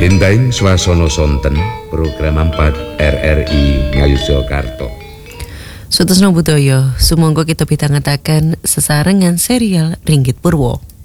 Endaing swasana sonten program 4 RRI Ngayogyakarta. Sutresna budaya, sumangga kita pitangetaken sesarengan serial Ringgit Purwo.